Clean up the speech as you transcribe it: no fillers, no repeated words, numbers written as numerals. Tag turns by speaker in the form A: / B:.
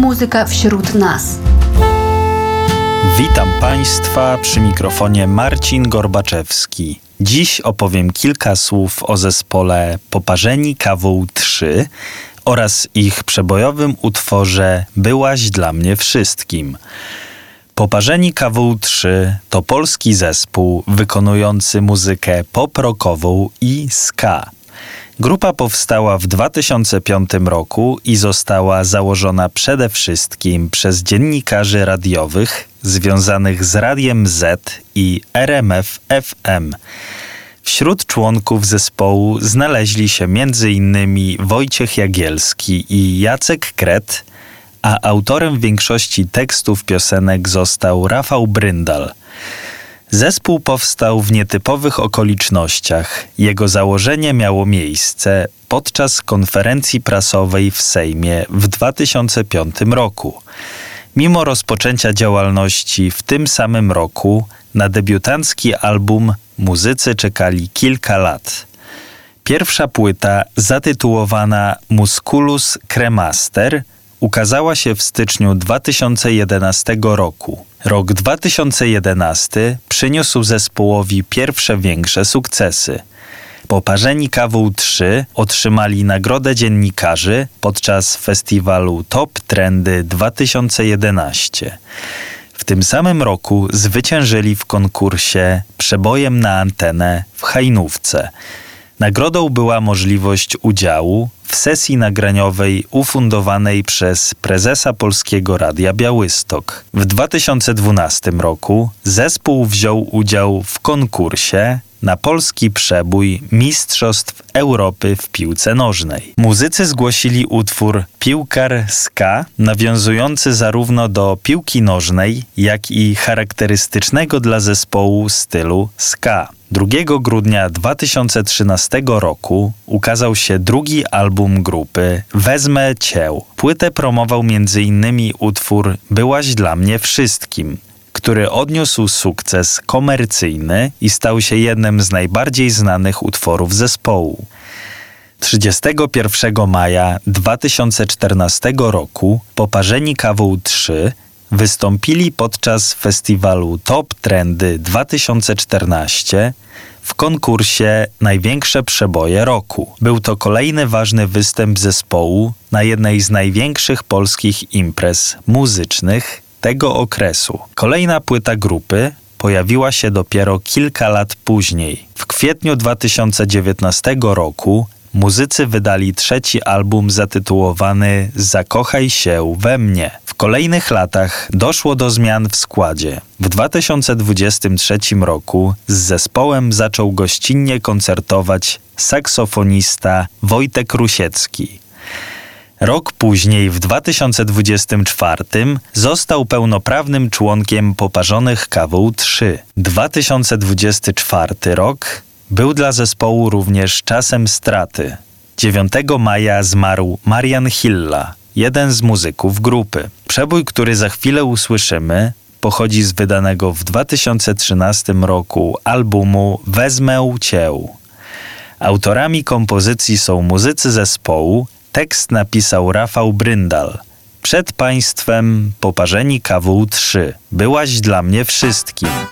A: muzyka wśród nas.
B: Witam Państwa, przy mikrofonie Marcin Gorbaczewski. Dziś opowiem kilka słów o zespole Poparzeni Kawą 3 oraz ich przebojowym utworze Byłaś dla mnie wszystkim. Poparzeni Kawą 3 to polski zespół wykonujący muzykę pop-rockową i ska. Grupa powstała w 2005 roku i została założona przede wszystkim przez dziennikarzy radiowych związanych z Radiem Z i RMF FM. Wśród członków zespołu znaleźli się m.in. Wojciech Jagielski i Jacek Kret, a autorem większości tekstów piosenek został Rafał Bryndal. Zespół powstał w nietypowych okolicznościach. Jego założenie miało miejsce podczas konferencji prasowej w Sejmie w 2005 roku. Mimo rozpoczęcia działalności w tym samym roku na debiutancki album muzycy czekali kilka lat. Pierwsza płyta, zatytułowana Musculus Cremaster, ukazała się w styczniu 2011 roku. Rok 2011 przyniósł zespołowi pierwsze większe sukcesy. Poparzeni Kawą 3 otrzymali Nagrodę Dziennikarzy podczas festiwalu Top Trendy 2011. W tym samym roku zwyciężyli w konkursie Przebojem na antenę w Hajnówce. Nagrodą była możliwość udziału w sesji nagraniowej ufundowanej przez prezesa Polskiego Radia Białystok. W 2012 roku zespół wziął udział w konkursie na polski przebój Mistrzostw Europy w piłce nożnej. Muzycy zgłosili utwór Piłkar Ska, nawiązujący zarówno do piłki nożnej, jak i charakterystycznego dla zespołu stylu ska. 2 grudnia 2013 roku ukazał się drugi album grupy Wezmę Cię. Płytę promował m.in. utwór Byłaś dla mnie wszystkim, który odniósł sukces komercyjny i stał się jednym z najbardziej znanych utworów zespołu. 31 maja 2014 roku Poparzeni Kawą 3 wystąpili podczas festiwalu Top Trendy 2014 w konkursie Największe przeboje roku. Był to kolejny ważny występ zespołu na jednej z największych polskich imprez muzycznych tego okresu. Kolejna płyta grupy pojawiła się dopiero kilka lat później. W kwietniu 2019 roku muzycy wydali trzeci album zatytułowany Zakochaj się we mnie. W kolejnych latach doszło do zmian w składzie. W 2023 roku z zespołem zaczął gościnnie koncertować saksofonista Wojtek Rusiecki. Rok później, w 2024, został pełnoprawnym członkiem Poparzonych Kawą 3. 2024 rok był dla zespołu również czasem straty. 9 maja zmarł Marian Hilla, jeden z muzyków grupy. Przebój, który za chwilę usłyszymy, pochodzi z wydanego w 2013 roku albumu Wezmę Cię. Autorami kompozycji są muzycy zespołu. Tekst napisał Rafał Bryndal. Przed Państwem Poparzeni Kawą 3. Byłaś dla mnie wszystkim.